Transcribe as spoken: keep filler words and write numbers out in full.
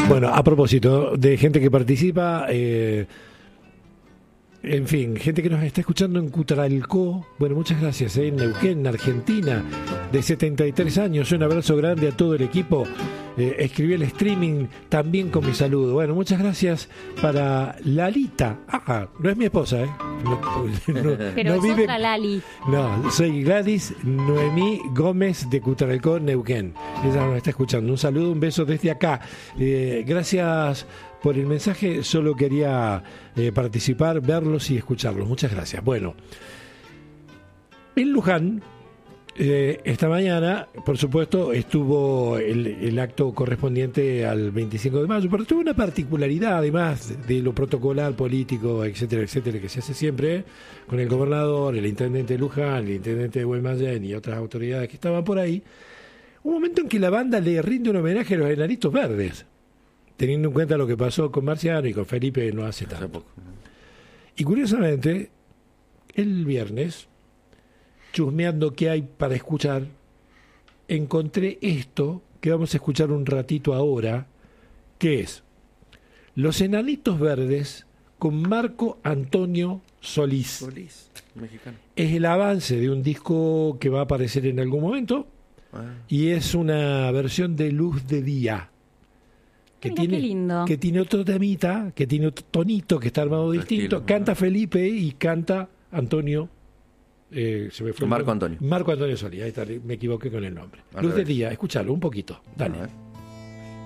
Bueno, a propósito de gente que participa, eh, en fin, gente que nos está escuchando en Cutralcó, bueno, muchas gracias, eh, en Neuquén, Argentina, de setenta y tres años, un abrazo grande a todo el equipo, eh, escribí el streaming también con mi saludo, bueno, muchas gracias para Lalita, ah, no es mi esposa, ¿eh? No, no, Pero no es vive... otra Lali. No, soy Gladys Noemí Gómez de Cutralcó, Neuquén. Ella nos está escuchando. Un saludo, un beso desde acá. Eh, gracias por el mensaje. Solo quería eh, participar, verlos y escucharlos. Muchas gracias. Bueno, en Luján, eh, esta mañana, por supuesto, estuvo el, el acto correspondiente al veinticinco de mayo, pero tuvo una particularidad, además de lo protocolar, político, etcétera, etcétera, que se hace siempre con el gobernador, el intendente de Luján, el intendente de Guaymallén y otras autoridades que estaban por ahí. Un momento en que la banda le rinde un homenaje a los Enanitos Verdes, teniendo en cuenta lo que pasó con Marciano y con Felipe no hace tanto. Y curiosamente, el viernes, chusmeando qué hay para escuchar, encontré esto que vamos a escuchar un ratito ahora, que es Los Enanitos Verdes con Marco Antonio Solís. Solís, mexicano. Es el avance de un disco que va a aparecer en algún momento, ah. y es una versión de Luz de Día. Que Mira, tiene, qué lindo. que tiene otro temita, que tiene otro tonito, que está armado distinto. Estilo, canta ¿no? Felipe y canta Antonio. Eh, se me fue Marco Antonio. Marco Antonio Solís, ahí está, me equivoqué con el nombre. Al Luz revés. de Día, escúchalo un poquito, dale. A ver.